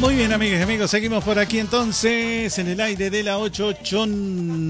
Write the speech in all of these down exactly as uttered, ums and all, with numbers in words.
Muy bien, amigas y amigos, seguimos por aquí entonces en el aire de la ocho ochenta y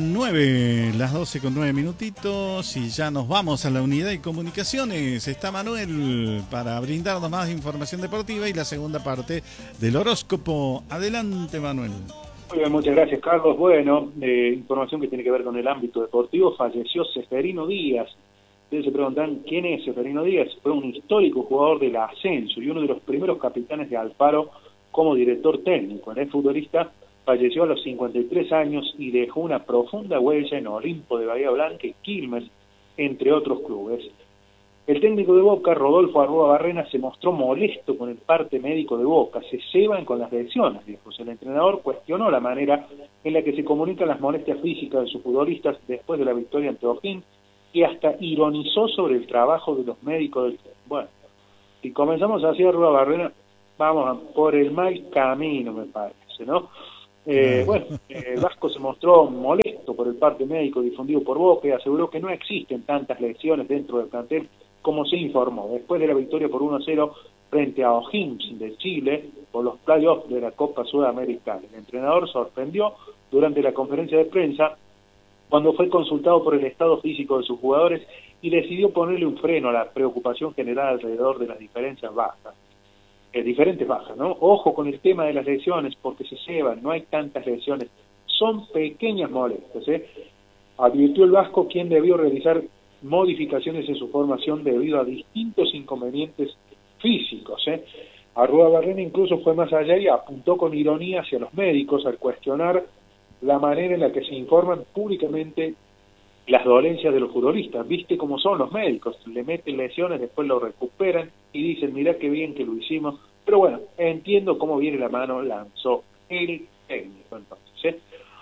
nueve, las doce con nueve minutitos, y ya nos vamos a la unidad de comunicaciones. Está Manuel para brindarnos más información deportiva y la segunda parte del horóscopo. Adelante, Manuel. Muy bien, muchas gracias, Carlos. Bueno, eh, información que tiene que ver con el ámbito deportivo. Falleció Seferino Díaz. Ustedes se preguntan, ¿quién es Seferino Díaz? Fue un histórico jugador del ascenso y uno de los primeros capitanes de Alfaro como director técnico. El futbolista falleció a los cincuenta y tres años y dejó una profunda huella en Olimpo de Bahía Blanca y Quilmes, entre otros clubes. El técnico de Boca, Rodolfo Arrua Barrena, se mostró molesto con el parte médico de Boca. Se ceban con las lesiones, dijo. El entrenador cuestionó la manera en la que se comunican las molestias físicas de sus futbolistas después de la victoria ante O'Higgins y hasta ironizó sobre el trabajo de los médicos del club. Bueno, si comenzamos así, Arrua Barrena, vamos por el mal camino, me parece, ¿no? Eh, bueno, eh, Vasco se mostró molesto por el parte médico difundido por Boca y aseguró que no existen tantas lesiones dentro del plantel como se informó. Después de la victoria por uno a cero frente a O'Higgins de Chile por los playoffs de la Copa Sudamericana, el entrenador sorprendió durante la conferencia de prensa cuando fue consultado por el estado físico de sus jugadores y decidió ponerle un freno a la preocupación generada alrededor de las diferencias bajas. Eh, diferentes bajas, ¿no? Ojo con el tema de las lesiones, porque se ceban, no hay tantas lesiones, son pequeñas molestias, ¿eh? Advirtió el Vasco, quien debió realizar modificaciones en su formación debido a distintos inconvenientes físicos, ¿eh? Arrua Barrena incluso fue más allá y apuntó con ironía hacia los médicos al cuestionar la manera en la que se informan públicamente las dolencias de los futbolistas. Viste cómo son los médicos, le meten lesiones, después lo recuperan y dicen, mirá qué bien que lo hicimos. Pero bueno, entiendo cómo viene la mano, lanzó el técnico entonces, ¿eh?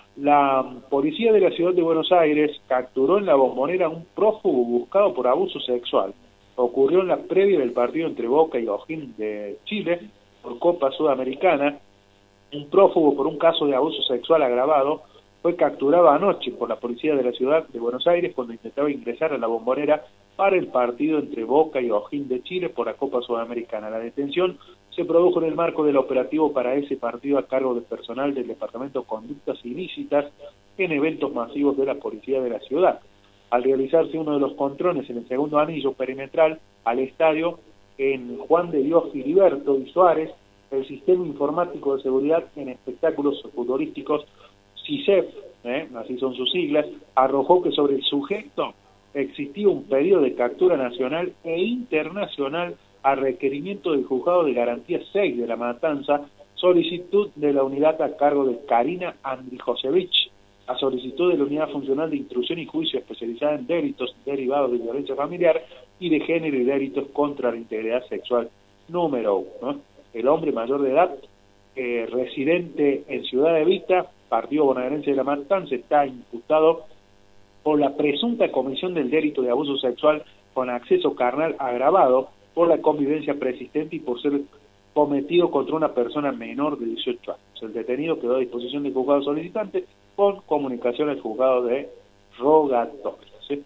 La policía de la ciudad de Buenos Aires capturó en La Bombonera un prófugo buscado por abuso sexual. Ocurrió en la previa del partido entre Boca y O'Higgins de Chile por Copa Sudamericana. Un prófugo por un caso de abuso sexual agravado fue capturado anoche por la policía de la ciudad de Buenos Aires cuando intentaba ingresar a La Bombonera para el partido entre Boca y O'Higgins de Chile por la Copa Sudamericana. La detención se produjo en el marco del operativo para ese partido a cargo del personal del Departamento de Conductas Ilícitas en eventos masivos de la policía de la ciudad. Al realizarse uno de los controles en el segundo anillo perimetral al estadio en Juan de Dios Filiberto y Suárez, el Sistema Informático de Seguridad en Espectáculos Futbolísticos SISEF, ¿eh? así son sus siglas, arrojó que sobre el sujeto existía un pedido de captura nacional e internacional a requerimiento del Juzgado de Garantía seis de La Matanza, solicitud de la unidad a cargo de Karina Andrijosevich, a solicitud de la Unidad Funcional de Instrucción y Juicio especializada en delitos derivados de violencia familiar y de género y delitos contra la integridad sexual número uno. ¿no? El hombre mayor de edad, eh, residente en Ciudad Evita, partido bonaerense de La Matanza, está imputado por la presunta comisión del delito de abuso sexual con acceso carnal agravado por la convivencia persistente y por ser cometido contra una persona menor de dieciocho años. El detenido quedó a disposición del juzgado solicitante con comunicación al juzgado de rogatorias. ¿sí?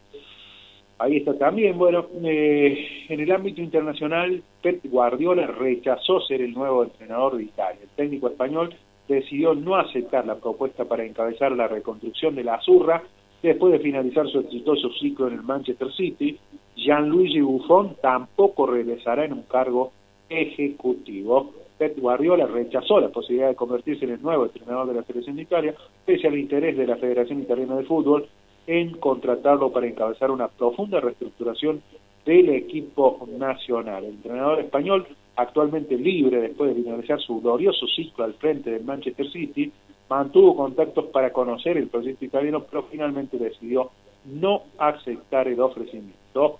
Ahí está también, bueno, eh, en el ámbito internacional, Pep Guardiola rechazó ser el nuevo entrenador de Italia. El técnico español decidió no aceptar la propuesta para encabezar la reconstrucción de la Azurra después de finalizar su exitoso ciclo en el Manchester City. Gianluigi Buffon tampoco regresará en un cargo ejecutivo. Pep Guardiola rechazó la posibilidad de convertirse en el nuevo entrenador de la selección de Italia, pese al interés de la Federación Italiana de Fútbol en contratarlo para encabezar una profunda reestructuración del equipo nacional. El entrenador español, actualmente libre después de finalizar su glorioso ciclo al frente del Manchester City, mantuvo contactos para conocer el proyecto italiano, pero finalmente decidió no aceptar el ofrecimiento.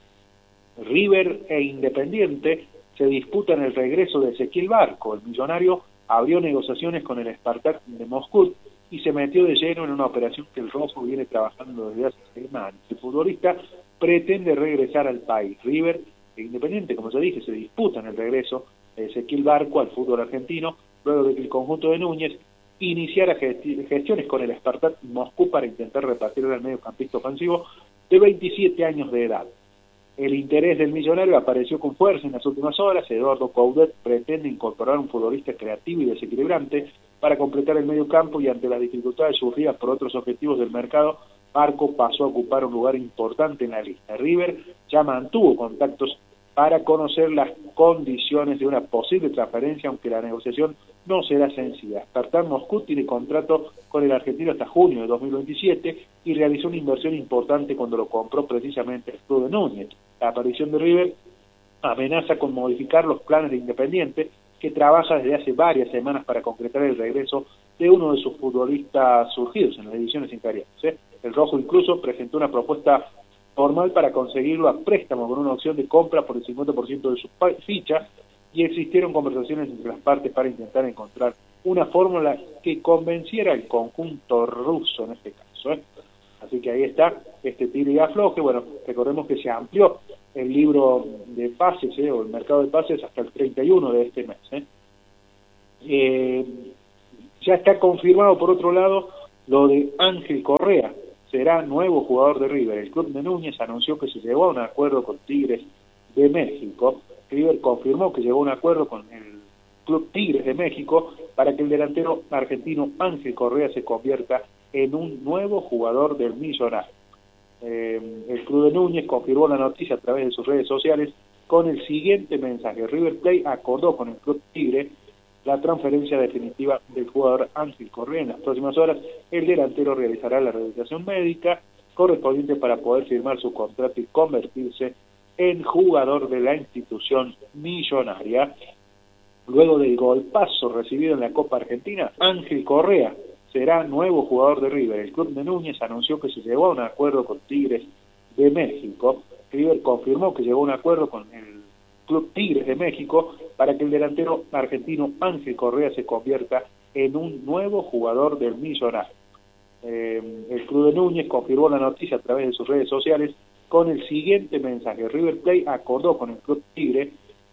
River e Independiente se disputan el regreso de Ezequiel Barco. El millonario abrió negociaciones con el Spartak de Moscú y se metió de lleno en una operación que el rojo viene trabajando desde hace semanas. El futbolista pretende regresar al país. River e Independiente, como ya dije, se disputan el regreso de Ezequiel Barco al fútbol argentino, luego de que el conjunto de Núñez iniciara gestiones con el Spartak Moscú para intentar repartir al mediocampista ofensivo de veintisiete años de edad. El interés del Millonario apareció con fuerza en las últimas horas. Eduardo Coudet pretende incorporar un futbolista creativo y desequilibrante para completar el medio campo, y ante las dificultades surgidas por otros objetivos del mercado, Barco pasó a ocupar un lugar importante en la lista. River ya mantuvo contactos para conocer las condiciones de una posible transferencia, aunque la negociación no será sencilla. Spartak Moscú tiene contrato con el argentino hasta junio de dos mil veintisiete y realizó una inversión importante cuando lo compró precisamente el club de Núñez. La aparición de River amenaza con modificar los planes de Independiente, que trabaja desde hace varias semanas para concretar el regreso de uno de sus futbolistas surgidos en las divisiones inferiores. ¿eh? El rojo incluso presentó una propuesta formal para conseguirlo a préstamo con una opción de compra por el cincuenta por ciento de sus fichas, y existieron conversaciones entre las partes para intentar encontrar una fórmula que convenciera al conjunto ruso en este caso. ¿eh? Así que ahí está este tiro y afloje. Bueno, recordemos que se amplió el libro de pases, ¿eh? o el mercado de pases hasta el treinta y uno de este mes. ¿eh? Eh, ya está confirmado, por otro lado, lo de Ángel Correa. Será nuevo jugador de River. El club de Núñez anunció que se llegó a un acuerdo con Tigres de México. River confirmó que llegó a un acuerdo con el club Tigres de México para que el delantero argentino Ángel Correa se convierta en un nuevo jugador del Millonario. Eh, el club de Núñez confirmó la noticia a través de sus redes sociales con el siguiente mensaje: River Plate acordó con el club Tigre la transferencia definitiva del jugador Ángel Correa. En las próximas horas el delantero realizará la rehabilitación médica correspondiente para poder firmar su contrato y convertirse en jugador de la institución millonaria. Luego del golpazo recibido en la Copa Argentina, Ángel Correa será nuevo jugador de River. El club de Núñez anunció que se llegó a un acuerdo con Tigres de México. River confirmó que llegó a un acuerdo con el club Tigres de México para que el delantero argentino Ángel Correa se convierta en un nuevo jugador del Millonario. Eh, el club de Núñez confirmó la noticia a través de sus redes sociales con el siguiente mensaje: River Plate acordó con el club Tigre